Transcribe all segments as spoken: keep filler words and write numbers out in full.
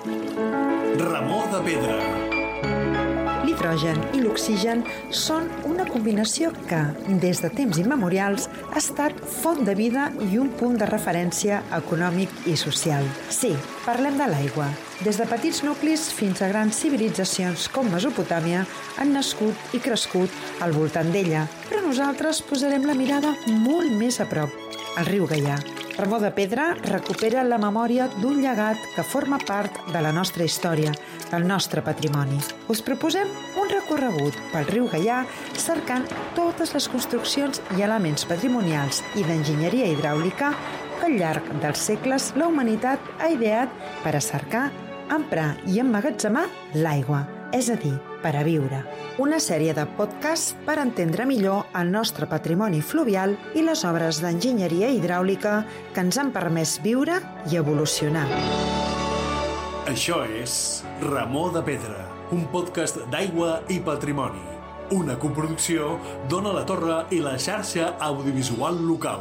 Remor de pedra. L'hidrogen i l'oxigen són una combinació que, des de temps immemorials, ha estat font de vida i un punt de referència econòmic i social. Sí, parlem de l'aigua. Des de petits nuclis fins a grans civilitzacions com Mesopotàmia han nascut i crescut al voltant d'ella, però nosaltres posarem la mirada molt més a prop, al riu Gaià. Remor de pedra recupera la memòria d'un llegat que forma part de la nostra història, del nostre patrimoni. Us proposem un recorregut pel riu Gaià cercant totes les construccions i elements patrimonials i d'enginyeria hidràulica que al llarg dels segles la humanitat ha ideat per a cercar, emprar i emmagatzemar l'aigua, és a dir, per a viure. Una sèrie de podcasts per entendre millor el nostre patrimoni fluvial i les obres d'enginyeria hidràulica que ens han permès viure i evolucionar. Això és Remor de pedra, un podcast d'aigua i patrimoni. Una coproducció d'Ona la Torre i la xarxa audiovisual local.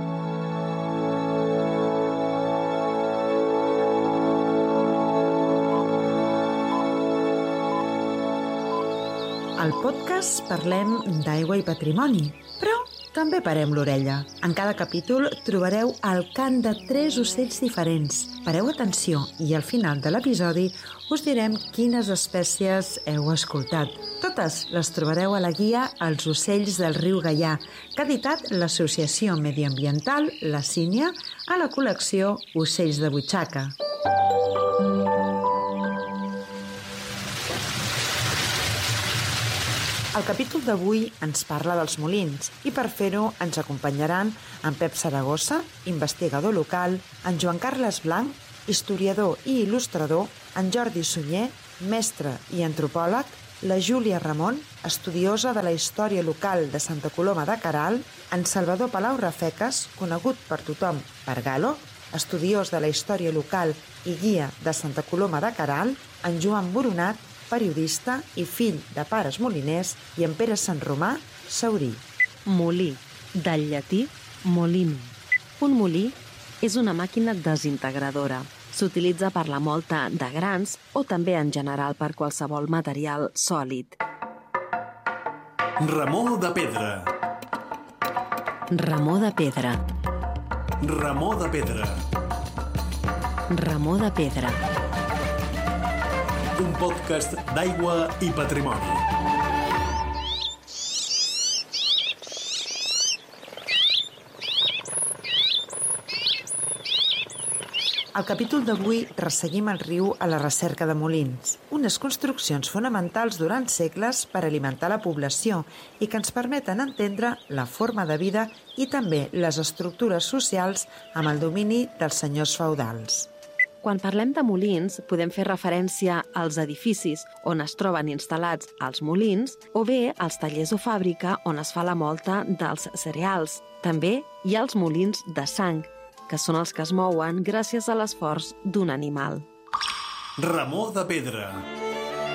Al podcast parlem d'aigua i patrimoni, però també parem l'orella. En cada capítol trobareu el cant de tres ocells diferents. Pareu atenció i al final de l'episodi us direm quines espècies heu escoltat. Totes les trobareu a la guia Els ocells del riu Gaià, que ha editat l'Associació Mediambiental La Sínia a la col·lecció Ocells de Butxaca. El capítol d'avui ens parla dels molins i per fer-ho ens acompanyaran en Pep Saragossa, investigador local, en Joan Carles Blanc, historiador i il·lustrador, en Jordi Sunyer, mestre i antropòleg, la Júlia Ramon, estudiosa de la història local de Santa Coloma de Queralt, en Salvador Palau Rafeques, conegut per tothom per Galo, estudiós de la història local i guia de Santa Coloma de Queralt, en Joan Boronat, periodista i fill de pares moliners, i en Pere Sanromà, saurí. Molí, del llatí molinum. Un molí és una màquina desintegradora. S'utilitza per la molta de grans o també en general per qualsevol material sòlid. Remor de pedra. Remor de pedra. Remor de pedra. Remor de pedra. Un podcast d'aigua i patrimoni. Al capítol d'avui resseguim el riu a la recerca de molins, unes construccions fonamentals durant segles per alimentar la població i que ens permeten entendre la forma de vida i també les estructures socials amb el domini dels senyors feudals. Quan parlem de molins, podem fer referència als edificis on es troben instal·lats els molins o bé als tallers o fàbrica on es fa la molta dels cereals. També hi ha els molins de sang, que són els que es mouen gràcies a l'esforç d'un animal. Remor de pedra.